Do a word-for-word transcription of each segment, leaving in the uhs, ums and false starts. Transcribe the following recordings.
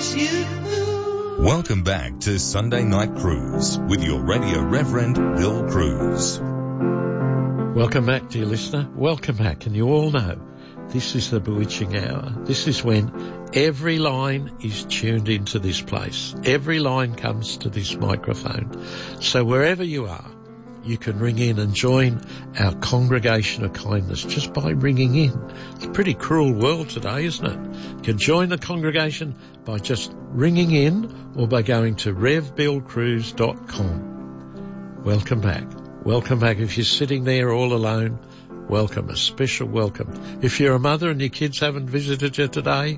miss you. Welcome back to Sunday Night Cruise with your Radio Reverend Bill Cruz. Welcome back, dear listener. Welcome back. And you all know this is the bewitching hour. This is when every line is tuned into this place. Every line comes to this microphone. So wherever you are, you can ring in and join our congregation of kindness just by ringing in. It's a pretty cruel world today, isn't it? You can join the congregation by just ringing in or by going to rev bill cruz dot com. Welcome back. Welcome back. If you're sitting there all alone, welcome, a special welcome. If you're a mother and your kids haven't visited you today,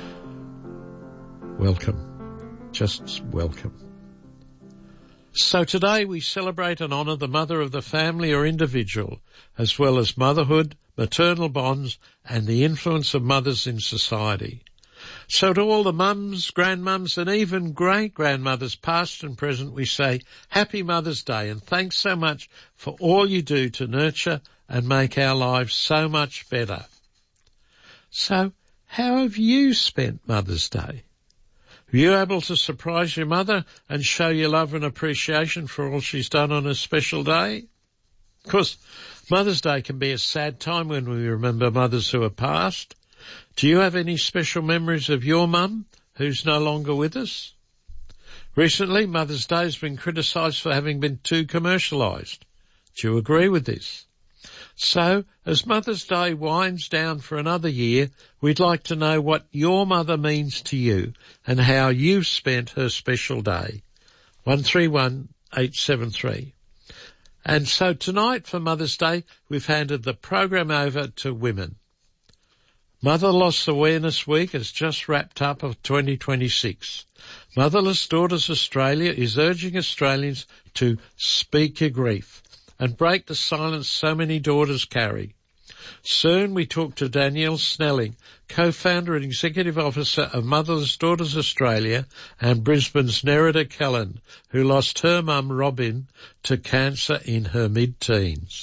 welcome. Just welcome. So today we celebrate and honour the mother of the family or individual, as well as motherhood, maternal bonds, and the influence of mothers in society. So to all the mums, grandmums, and even great-grandmothers, past and present, we say Happy Mother's Day, and thanks so much for all you do to nurture and make our lives so much better. So how have you spent Mother's Day? Were you able to surprise your mother and show your love and appreciation for all she's done on a special day? Of course, Mother's Day can be a sad time when we remember mothers who are past. Do you have any special memories of your mum who's no longer with us? Recently, Mother's Day has been criticised for having been too commercialised. Do you agree with this? So, as Mother's Day winds down for another year, we'd like to know what your mother means to you and how you've spent her special day. one three one eight seven three. And so tonight for Mother's Day, we've handed the program over to women. Mother Loss Awareness Week has just wrapped up of twenty twenty-six. Motherless Daughters Australia is urging Australians to speak your grief and break the silence so many daughters carry. Soon we talk to Danielle Snelling, co-founder and executive officer of Motherless Daughters Australia, and Brisbane's Nerida Kellen, who lost her mum Robin to cancer in her mid-teens.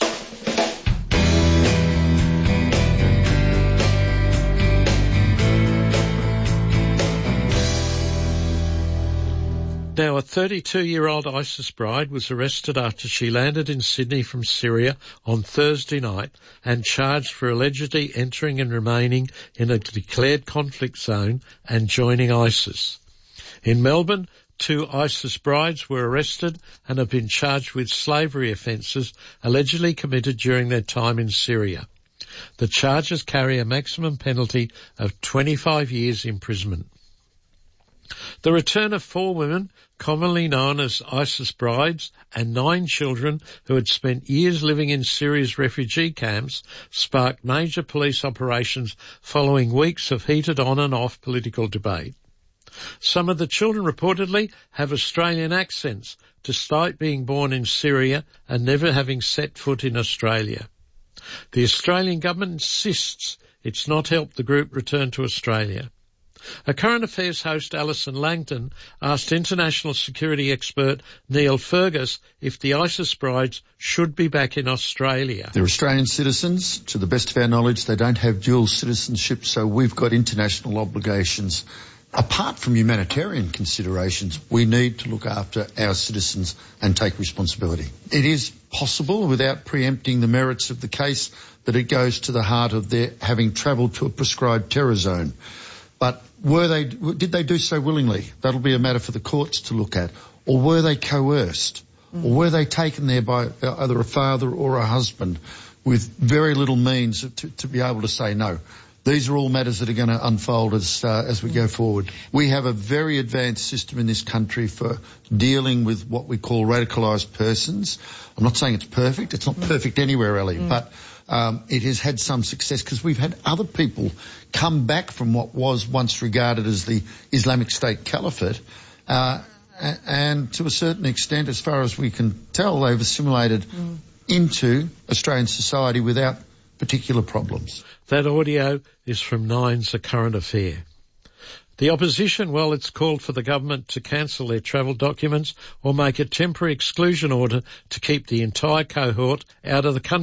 Now, a thirty-two-year-old ISIS bride was arrested after she landed in Sydney from Syria on Thursday night and charged for allegedly entering and remaining in a declared conflict zone and joining ISIS. In Melbourne, two ISIS brides were arrested and have been charged with slavery offences allegedly committed during their time in Syria. The charges carry a maximum penalty of twenty-five years imprisonment. The return of four women, commonly known as ISIS brides, and nine children who had spent years living in Syria's refugee camps sparked major police operations following weeks of heated on and off political debate. Some of the children reportedly have Australian accents, despite being born in Syria and never having set foot in Australia. The Australian government insists it's not helped the group return to Australia. A Current Affairs host, Alison Langton, asked international security expert Neil Fergus if the ISIS brides should be back in Australia. They're Australian citizens. To the best of our knowledge, they don't have dual citizenship, so we've got international obligations. Apart from humanitarian considerations, we need to look after our citizens and take responsibility. It is possible, without preempting the merits of the case, that it goes to the heart of their having travelled to a prescribed terror zone. But were they, did they do so willingly? That'll be a matter for the courts to look at. Or were they coerced? Mm. Or were they taken there by either a father or a husband with very little means to, to be able to say no? These are all matters that are going to unfold as uh, as we go forward. We have a very advanced system in this country for dealing with what we call radicalised persons. I'm not saying it's perfect. It's not perfect anywhere, Ellie, mm. but Um, it has had some success because we've had other people come back from what was once regarded as the Islamic State Caliphate, uh, and to a certain extent, as far as we can tell, they've assimilated mm. into Australian society without particular problems. That audio is from Nine's A Current Affair. The opposition, well, it's called for the government to cancel their travel documents or make a temporary exclusion order to keep the entire cohort out of the country.